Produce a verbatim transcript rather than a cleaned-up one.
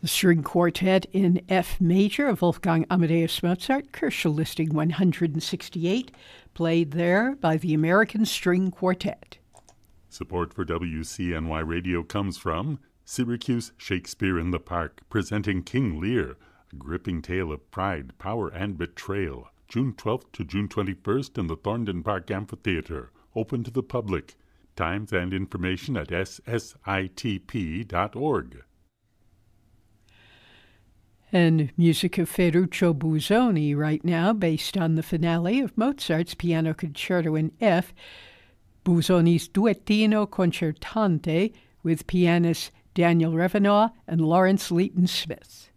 The string quartet in F major of Wolfgang Amadeus Mozart, Koelschel listing one hundred sixty-eight, played there by the American String Quartet. Support for W C N Y Radio comes from Syracuse Shakespeare in the Park, presenting King Lear, a gripping tale of pride, power, and betrayal. June twelfth to June twenty-first in the Thorndon Park Amphitheater, open to the public. Times and information at s s i t p dot org. And music of Ferruccio Busoni right now, based on the finale of Mozart's Piano Concerto in F, Busoni's Duettino Concertante with pianists Daniel Revenaugh and Lawrence Leighton Smith.